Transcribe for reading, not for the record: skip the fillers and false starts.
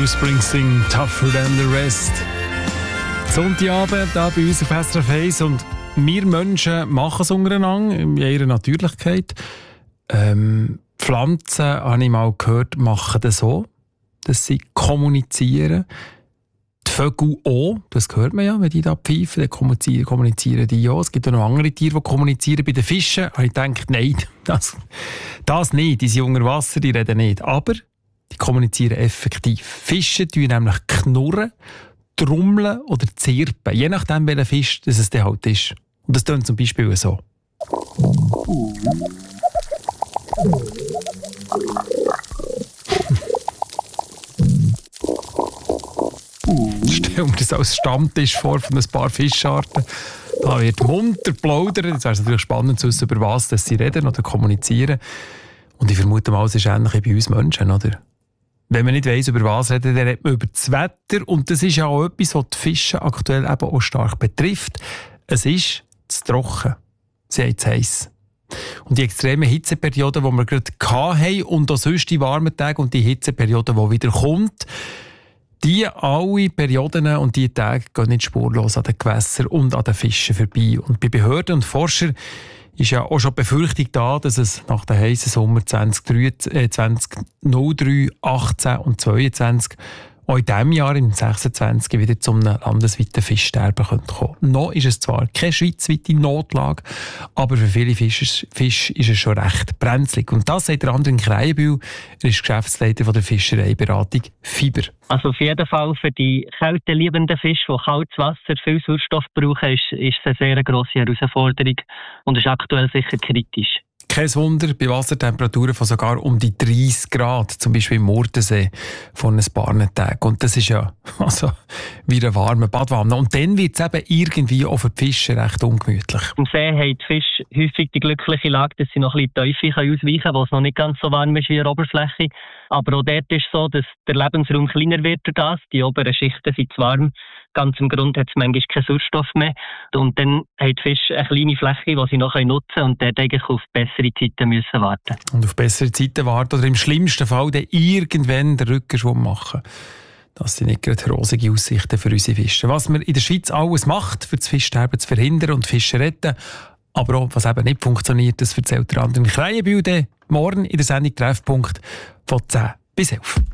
Bruce Springsteen, Tougher Than The Rest. Sonntagabend, hier bei uns auf SRF 1. Und wir Menschen machen es untereinander, in ihrer Natürlichkeit. Pflanzen, habe ich mal gehört, machen das so, dass sie kommunizieren. Die Vögel auch, das hört man ja, wenn die da pfeifen, dann kommunizieren die auch. Es gibt auch noch andere Tiere, die kommunizieren. Bei den Fischen habe ich gedacht, nein, das nicht, die sind unter Wasser, die reden nicht. Aber die kommunizieren effektiv. Fische tun nämlich knurren, trommeln oder zirpen, je nachdem, welcher Fisch das es dann halt ist. Und das tönt zum Beispiel so. Stell mir das als Stammtisch vor von ein paar Fischarten. Da wird munter plaudern. Jetzt wäre es natürlich spannend zu wissen, über was sie reden oder kommunizieren. Und ich vermute mal, es ist ähnlich wie bei uns Menschen, oder? Wenn man nicht weiss, über was reden, dann redet man über das Wetter. Und das ist ja auch etwas, was die Fische aktuell eben auch stark betrifft. Es ist zu trocken. Sie haben zu heiß. Und die extremen Hitzeperioden, die wir gerade hatten, und auch sonst die warmen Tage und die Hitzeperiode, die wieder kommt, die alle Perioden und die Tage gehen nicht spurlos an den Gewässern und an den Fischen vorbei. Und bei Behörden und Forschern ist ja auch schon die Befürchtung da, dass es nach den heißen Sommer 2003, 18 und 22 auch in diesem Jahr, im 26, wieder zum landesweiten Fischsterben kommen könnte. Noch ist es zwar keine schweizweite Notlage, aber für viele Fische ist es schon recht brenzlig. Und das sagt der Andrin Kreienbühl, er ist Geschäftsleiter von der Fischereiberatung Fiber. Also auf jeden Fall für die kälteliebenden Fische, die kaltes Wasser, viel Sauerstoff brauchen, ist es eine sehr grosse Herausforderung und ist aktuell sicher kritisch. Kein Wunder, bei Wassertemperaturen von sogar um die 30 Grad, zum Beispiel im Murtensee, vor ein paar Tagen. Und das ist ja wie eine warme Badwanne. Und dann wird es eben irgendwie auch für die Fische recht ungemütlich. Im See haben die Fische häufig die glückliche Lage, dass sie noch ein bisschen tiefer ausweichen können, wo es noch nicht ganz so warm ist wie an der Oberfläche. Aber auch dort ist es so, dass der Lebensraum kleiner wird durch das. Die oberen Schichten sind zu warm. Ganz im Grund hat es manchmal keinen Sauerstoff mehr. Und dann haben die Fische eine kleine Fläche, die sie noch nutzen können und dort eigentlich auf bessere Zeiten müssen warten. Und auf bessere Zeiten warten oder im schlimmsten Fall dann irgendwann den Rückenschwung machen. Das sind nicht gerade rosige Aussichten für unsere Fische. Was man in der Schweiz alles macht, für das Fischsterben zu verhindern und Fische retten, aber auch was eben nicht funktioniert, das erzählt der Andrin Kreienbühl morgen in der Sendung Treffpunkt von 10 bis 11.